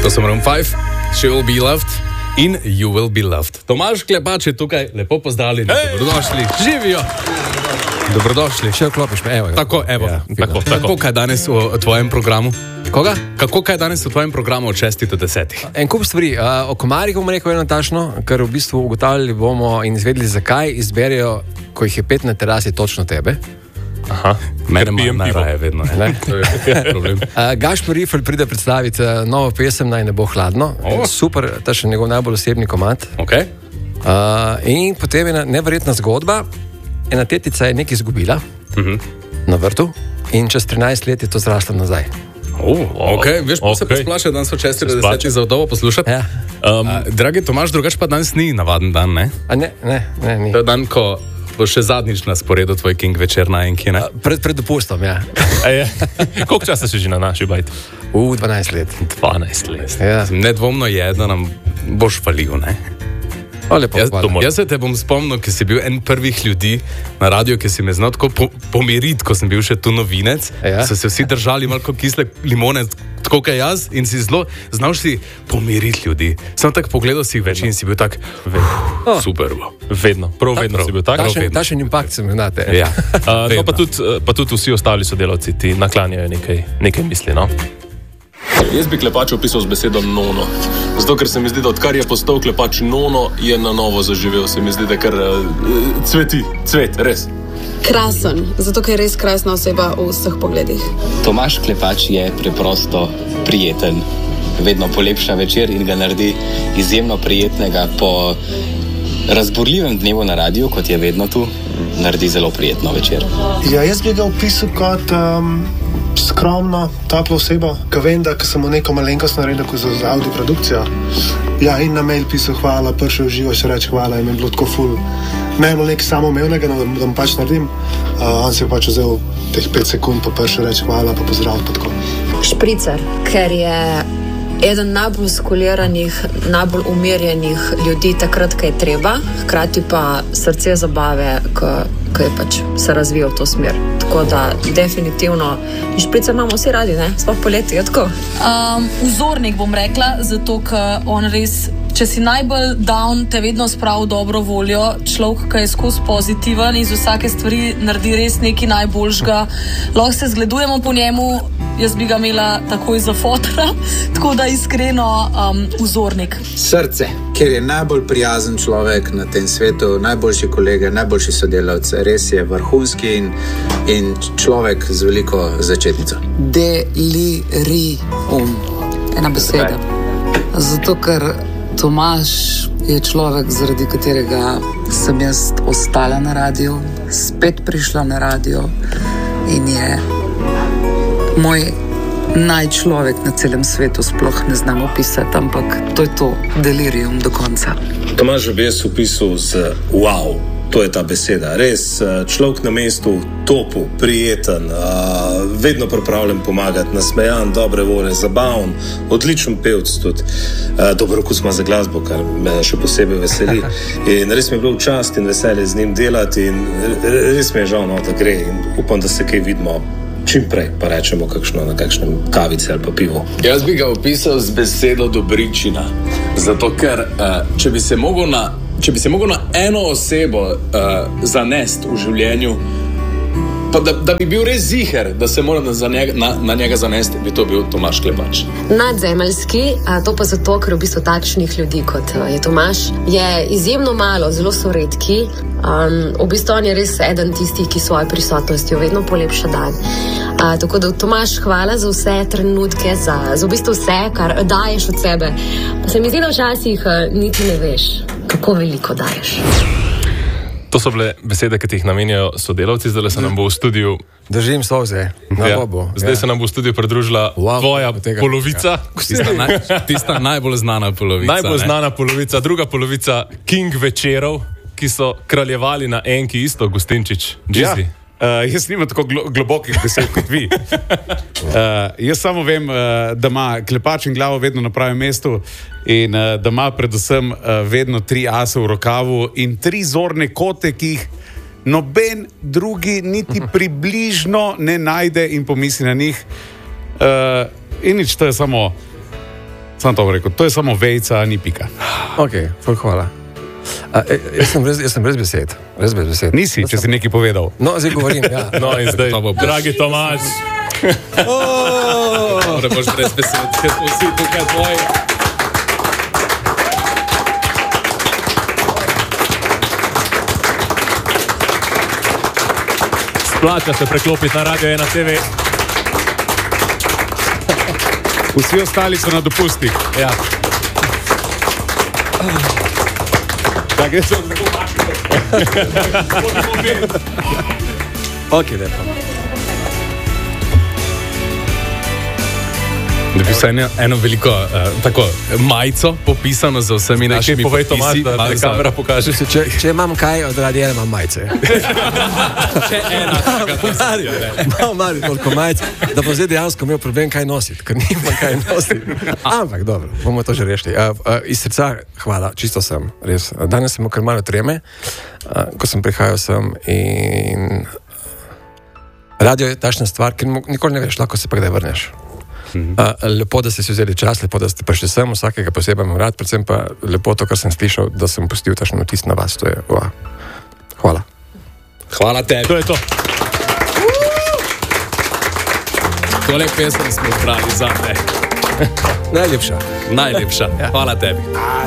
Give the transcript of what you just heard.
To so Maroon 5, She Will Be Loved in You Will Be Loved. Tomaž Klepač je tukaj, lepo pozdravljeni, dobrodošli, živijo. Dobrodošli. Še vklopiš me, evo. Tako, evo. Ja, Kako kaj danes v tvojem programu? Koga? Kako kaj danes v tvojem programu od 6 do 10? En kup stvari. O komarjih bomo rekel eno tačno, ker v bistvu ugotavljali bomo in izvedeli, zakaj izberijo, ko jih je 5 na terasi, točno tebe. Aha, mene najraje vedno. Problem. Gašper Rifelj pride predstaviti novo pesem Naj ne bo hladno. Super, ta še njegov najbolj osebni komad. Okay. In potem je neverjetna zgodba. Ena tetica je nekaj izgubila na vrtu in čez 13 let je to zraslo nazaj. Okay. Veš, pa se presplašajo, danes so 40 za vdovo poslušati. Ja. Dragi Tomaž, drugač pa danes ni navaden dan, ne? Ne, ni. To je dan, ko bo še zadnjič na sporedu tvoj King večer na Enki, ne? Pred dopustom, ja. Koliko časa si že na naši bajti? 12 let. 12 let. Ja. Nedvomno je, da nam boš falil, ne? Jaz se te bom spomnil, ker si bil en prvih ljudi na radiju, ki si me znal tako pomiriti, ko sem bil še tu novinec. Ja. So se vsi držali malo kisle limone, tako kot jaz, in si zelo znal si pomiriti ljudi. Sem tako pogledal si več in si bil tak, super. Vedno, vedno si bil tak. Tašen impakt sem imate. Ja. No, pa tudi vsi ostali sodelavci ti naklanjajo nekaj misli, no? Jaz bi Klepač opisal z besedo nono. Zato, ker se mi zdi, da odkar je postal Klepač nono, je na novo zaživel. Se mi zdi, da kar cvet, res. Krasen, zato ker je res krasna oseba v vseh pogledih. Tomaž Klepač je preprosto prijeten. Vedno polepša večer in ga naredi izjemno prijetnega. Po razburljivem dnevu na radiju, kot je vedno tu, naredi zelo prijetno večer. Ja, jaz bi ga opisal kot skromna, topla oseba, ki vem, da sem mu neko malenkost naredil za audio produkcijo. Ja, in na mail pisal hvala, prišel živo še reči hvala in mi je bilo tako ful. Ne je bilo nekaj samoumevnega, da mu pač naredim. On si je pač vzel teh 5 sekund, pa prišel reči hvala, pa pozdravil, pa tako. Špricer, ker je eden najbolj skoliranih, najbolj umirjenih ljudi takrat, ko je treba, hkrati pa srce zabave, ko je pač se razvijal v to smer. Tako da definitivno in Špricer imamo vsi radi, ne? Sploh poleti, je tako. Vzornik bom rekla, zato ker on res, če si najbolj down, te vedno spravi dobro voljo, človek, ki je skozi pozitiven in z vsake stvari naredi res nekaj najboljšega. Lahko se zgledujemo po njemu, jaz bi ga imela takoj za fotra, tako da iskreno vzornik. Srce, ker je najbolj prijazen človek na tem svetu, najboljši kolega, najboljši sodelavec, res je vrhunski in človek z veliko začetnico. Delirium, ena beseda. Zato, ker Tomaž je človek, zaradi katerega sem jaz ostala na radiju, spet prišla na radio in je moj najčlovek na celem svetu, sploh ne znam opisati, ampak to je to, delirium do konca. Tomaž bi jaz opisal z wow, to je ta beseda. Res, človek na mestu, topu, prijeten, vedno pripravljen pomagati, nasmejan, dobre volje, zabaven, odličen pevc tudi. Dobro okus ima za glasbo, kar me še posebej veseli. In res mi je bilo v čast in veselje z njim delati in res mi je žal, da gre in upam, da se kaj vidimo čim prej, pa rečemo na kakšnem kavici ali pa pivo. Jaz bi ga opisal z besedo dobričina. Zato, ker če bi se mogel na eno osebo zanesti v življenju, pa da bi bil res ziher, da se mora na njega zanesti, bi to bil Tomaž Klepač. Nadzemeljski, to pa zato, ker v bistvu takšnih ljudi, kot je Tomaž, je izjemno malo, zelo so redki. V bistvu on je res eden tistih, ki svojo prisotnostjo vedno polepša dan. Tako da Tomaž, hvala za vse trenutke, za v bistvu vse, kar daješ od sebe. Pa se mi zdi, da včasih niti ne veš, kako veliko daješ. To so bile besede, ki ti jih namenjajo sodelavci, zdaj se nam bo v studiu... Držim solze, na bobu. Zdaj se nam bo v studiu pridružila tvoja polovica. Tista najbolj znana polovica. Najbolj znana polovica, druga polovica King večerov, ki so kraljevali na Enki isto, Gustinčič. Džizzi. Jaz nimam tako globokih besed kot vi. Jaz samo vem, da ima Klepač in glavo vedno na pravem mestu in da ima predvsem vedno 3 ase v rokavu in 3 zorne kote, ki jih noben drugi niti približno ne najde in pomisli na njih. In nič, to je samo Sam to rekel, to je samo vejca, ni pika. Ok, hvala. Jaz sem brez besed. Nisi, če si nekaj povedal. No, zdaj govorim, ja. No in zdaj, dragi Tomaž. Ne boš brez besed, ker smo vsi tukaj tvoji. Splača se preklopiti na Radio 1 TV. Vsi ostali so na dopustih. Ja. Tako je to zelo Ok, lepo. Da bi se eno veliko tako majico popisano za vsemi našimi povej, Tomaž, podpisi, da kamera pokaže. Če imam kaj od Radio 1, imam majice. Še ena taka pozicija. Imam malo toliko majic, da bo zdaj dejansko imel problem kaj nositi, ker nima kaj nositi. Ampak dobro, bomo to že rešili. Iz srca hvala, čisto sem, res. Danes sem kar malo treme, ko sem prihajal sem in radio je tašna stvar, ker nikoli ne veš, lahko se pa kdaj vrneš. Lepo, da ste si vzeli čas, lepo, da ste prišli sem, vsakega posebej imam rad, predvsem pa lepo to, kar sem slišal, da sem pustil tašno vtis na vas. To je, hvala. Hvala tebi. To je to. Tole pesem smo odbrali za me. Najlepša. Hvala tebi.